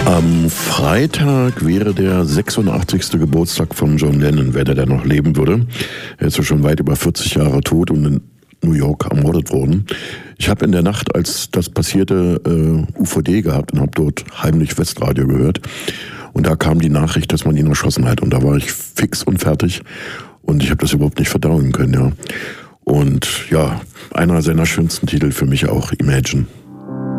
Am Freitag wäre der 86. Geburtstag von John Lennon, wenn er noch leben würde. Er ist ja schon weit über 40 Jahre tot und in New York ermordet worden. Ich habe in der Nacht, als das passierte, UVD gehabt und habe dort heimlich Westradio gehört. Und da kam die Nachricht, dass man ihn erschossen hat. Und da war ich fix und fertig. Und ich habe das überhaupt nicht verdauen können, ja. Und ja, einer seiner schönsten Titel für mich auch, Imagine.